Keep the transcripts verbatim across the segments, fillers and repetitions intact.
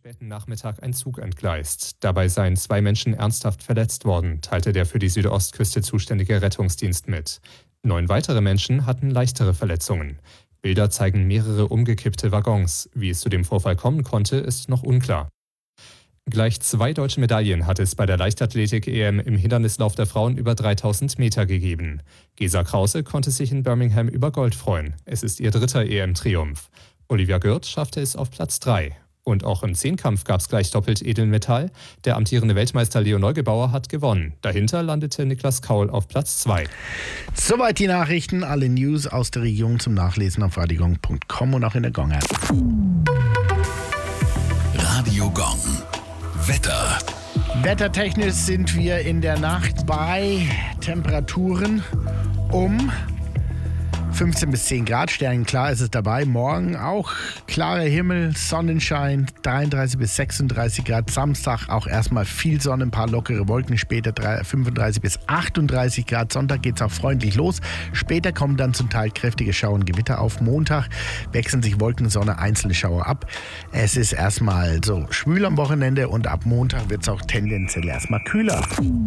späten Nachmittag ein Zug entgleist. Dabei seien zwei Menschen ernsthaft verletzt worden, teilte der für die Südostküste zuständige Rettungsdienst mit. Neun weitere Menschen hatten leichtere Verletzungen. Bilder zeigen mehrere umgekippte Waggons. Wie es zu dem Vorfall kommen konnte, ist noch unklar. Gleich zwei deutsche Medaillen hat es bei der Leichtathletik-E M im Hindernislauf der Frauen über dreitausend Meter gegeben. Gesa Krause konnte sich in Birmingham über Gold freuen. Es ist ihr dritter E M-Triumph. Olivia Gürt schaffte es auf Platz drei. Und auch im Zehnkampf gab es gleich doppelt Edelmetall. Der amtierende Weltmeister Leo Neugebauer hat gewonnen. Dahinter landete Niklas Kaul auf Platz zwei. Soweit die Nachrichten, alle News aus der Region zum Nachlesen auf radio gong punkt com und auch in der Gong-App. Radio Gong. Wetter. Wettertechnisch sind wir in der Nacht bei Temperaturen um fünfzehn bis zehn Grad, sternenklar ist es dabei. Morgen auch klarer Himmel, Sonnenschein, dreiunddreißig bis sechsunddreißig Grad. Samstag auch erstmal viel Sonne, ein paar lockere Wolken, später fünfunddreißig bis achtunddreißig Grad. Sonntag geht es auch freundlich los. Später kommen dann zum Teil kräftige Schauer und Gewitter auf. Montag wechseln sich Wolken, Sonne, einzelne Schauer ab. Es ist erstmal so schwül am Wochenende und ab Montag wird es auch tendenziell erstmal kühler.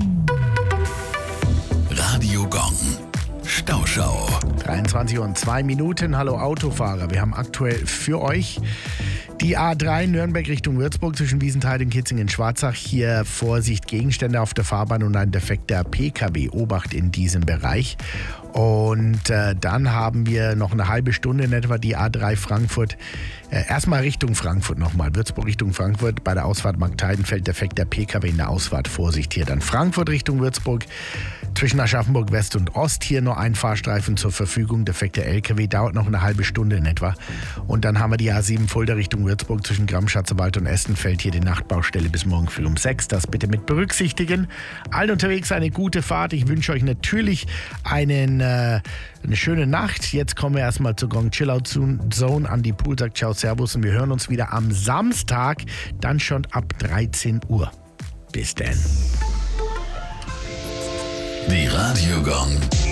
Radio Gong. Stauschau. dreiundzwanzig Uhr und zwei Minuten. Hallo Autofahrer. Wir haben aktuell für euch die A drei Nürnberg Richtung Würzburg zwischen Wiesenthal und Kitzingen-Schwarzach. Hier Vorsicht, Gegenstände auf der Fahrbahn und ein defekter P K W. Obacht in diesem Bereich. Und äh, dann haben wir noch eine halbe Stunde in etwa die A drei Frankfurt. Äh, erstmal Richtung Frankfurt nochmal. Würzburg Richtung Frankfurt. Bei der Ausfahrt Marktheidenfeld defekter P K W in der Ausfahrt. Vorsicht hier. Dann Frankfurt Richtung Würzburg. Zwischen Aschaffenburg West und Ost hier nur ein Fahrstreifen zur Verfügung. Defekter L K W dauert noch eine halbe Stunde in etwa. Und dann haben wir die A sieben Fulda Richtung Würzburg zwischen Gramm-Schatzerwald und Estenfeld. Hier die Nachtbaustelle bis morgen früh um sechs. Das bitte mit berücksichtigen. Allen unterwegs eine gute Fahrt. Ich wünsche euch natürlich einen, äh, eine schöne Nacht. Jetzt kommen wir erstmal zur Gong Chillout Zone an die Pool. Sagt ciao, servus und wir hören uns wieder am Samstag. Dann schon ab dreizehn Uhr. Bis dann. Die Radio Gong